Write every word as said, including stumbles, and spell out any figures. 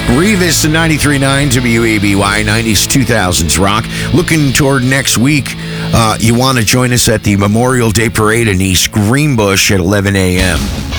Revis and ninety-three point nine W A B Y, nineties, two thousands rock. Looking toward next week, uh, you want to join us at the Memorial Day Parade in East Greenbush at eleven a.m.